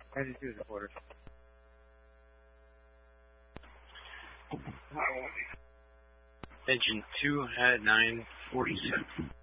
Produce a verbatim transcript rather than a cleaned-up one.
ninety-two is reported. Engine two had nine forty-seven.